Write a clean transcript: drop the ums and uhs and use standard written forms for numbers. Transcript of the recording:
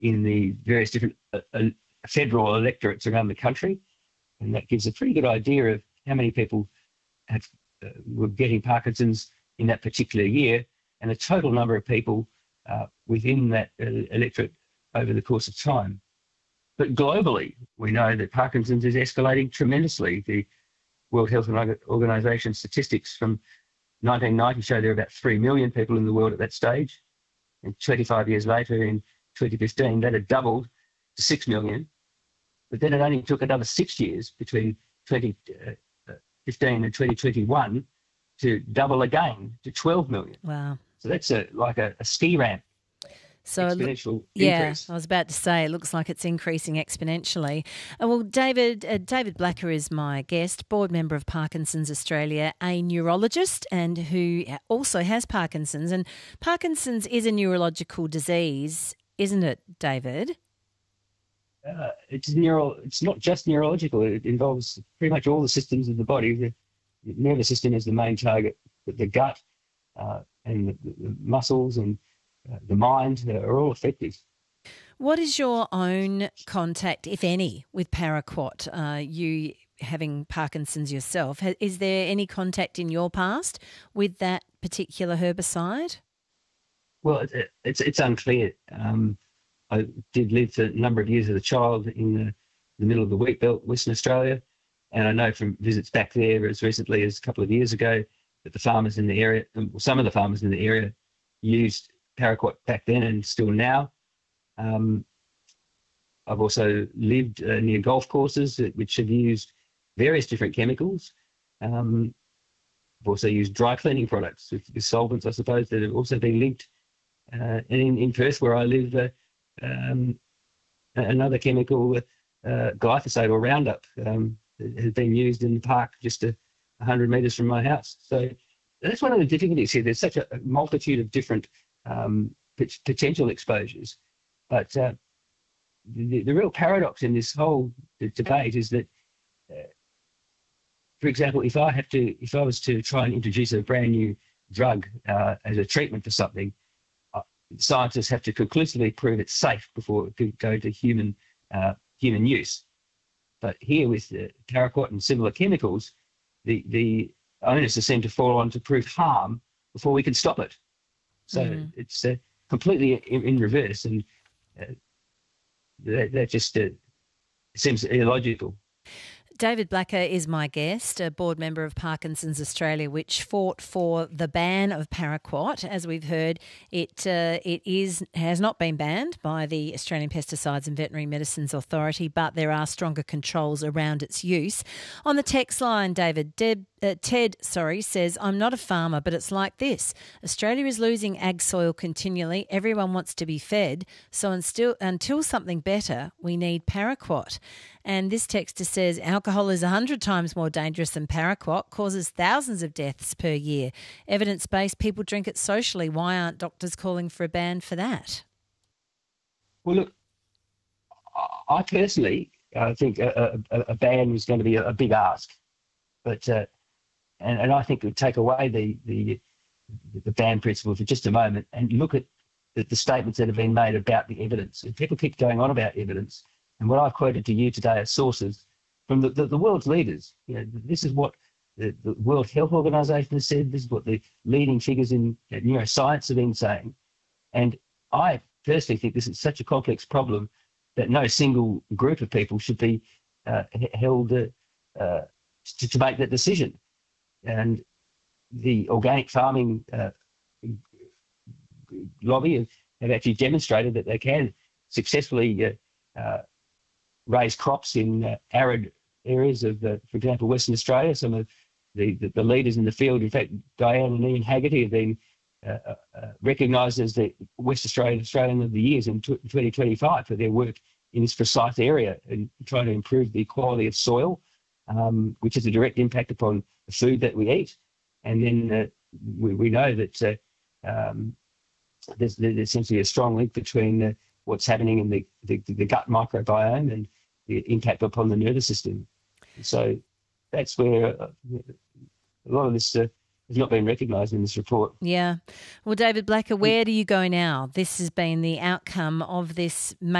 in the various different federal electorates around the country. And that gives a pretty good idea of how many people were getting Parkinson's in that particular year, and the total number of people within that electorate over the course of time. But globally, we know that Parkinson's is escalating tremendously. The World Health Organization statistics from 1990 show there are about 3 million people in the world at that stage. And 25 years later, in 2015, that had doubled to 6 million. But then it only took another 6 years between 2015 and 2021 to double again to 12 million. Wow. So that's like a ski ramp. So exponential increase. I was about to say, it looks like it's increasing exponentially. Well, David Blacker is my guest, board member of Parkinson's Australia, a neurologist and who also has Parkinson's. And Parkinson's is a neurological disease, isn't it, David? It's not just neurological. It involves pretty much all the systems of the body. The nervous system is the main target, but the gut and the muscles and the mind are all affected. What is your own contact, if any, with paraquat? You having Parkinson's yourself, is there any contact in your past with that particular herbicide? Well, it's unclear. I did live for a number of years as a child in the middle of the wheat belt, Western Australia, and I know from visits back there as recently as a couple of years ago that the farmers in the area, some of the farmers in the area, used paraquat back then and still now. I've also lived near golf courses which have used various different chemicals. I've also used dry cleaning products with solvents, I suppose, that have also been linked. And in Perth, where I live, another chemical, glyphosate or Roundup, has been used in the park just 100 metres from my house. So that's one of the difficulties here. There's such a multitude of different potential exposures. But the real paradox in this whole debate is that, for example, if I was to try and introduce a brand new drug as a treatment for something, scientists have to conclusively prove it's safe before it could go to human use. But here with paraquat and similar chemicals, the onus is seem to fall on to prove harm before we can stop it. So it's completely in reverse, and that just seems illogical. David Blacker is my guest, a board member of Parkinson's Australia, which fought for the ban of paraquat. As we've heard, it has not been banned by the Australian Pesticides and Veterinary Medicines Authority, but there are stronger controls around its use. On the text line, Ted says, I'm not a farmer, but it's like this. Australia is losing ag soil continually. Everyone wants to be fed. So until something better, we need paraquat. And this texter says, alcohol is 100 times more dangerous than paraquat, causes thousands of deaths per year. Evidence-based, people drink it socially. Why aren't doctors calling for a ban for that? Well, look, I personally think a ban was going to be a big ask. But and I think it would take away the ban principle for just a moment and look at the statements that have been made about the evidence. And people keep going on about evidence. And what I've quoted to you today are sources from the world's leaders. You know, this is what the World Health Organization has said. This is what the leading figures in neuroscience have been saying. And I personally think this is such a complex problem that no single group of people should be held to make that decision. And the organic farming lobby have actually demonstrated that they can successfully raise crops in arid areas of, for example, Western Australia. Some of the leaders in the field, in fact, Diane and Ian Haggerty, have been recognised as the West Australian of the Year in 2025 for their work in this precise area and trying to improve the quality of soil, which has a direct impact upon the food that we eat. And then we know that there's essentially a strong link between what's happening in the gut microbiome and the impact upon the nervous system. So that's where a lot of this has not been recognised in this report. Yeah. Well, David Blacker, where do you go now? This has been the outcome of this